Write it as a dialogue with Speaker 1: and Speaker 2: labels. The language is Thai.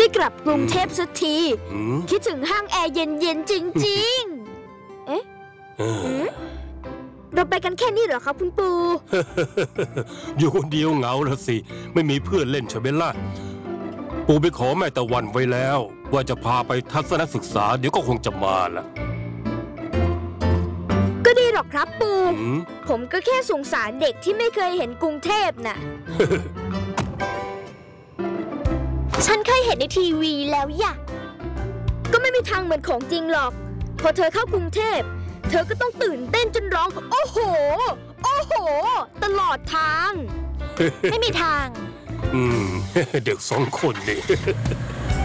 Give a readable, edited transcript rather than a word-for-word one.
Speaker 1: ได้กลับกรุงเทพสักทีคิดถึงห้างแอร์เย็นๆจริงๆเอ๊ะเราไปกันแค่นี้เหรอครับคุณปู
Speaker 2: อยู่คนเดียวเหงาละสิไม่มีเพื่อนเล่นใช่ไหมล่ะปูไปขอแม่ตะวันไว้แล้วว่าจะพาไปทัศนศึกษาเดี๋ยวก็คงจะมาละ
Speaker 1: ก็ดีหรอกครับปูผมก็แค่สงสารเด็กที่ไม่เคยเห็นกรุงเทพน่ะ ฉันเคยเห็นในทีวีแล้วย่ะก็ไม่มีทางเหมือนของจริงหรอกพอเธอเข้ากรุงเทพเธอก็ต้องตื่นเต้นจนร้องโอ้โหโอ้โหตลอดทาง ไม่มีทาง
Speaker 2: เด็ก2 คนนี่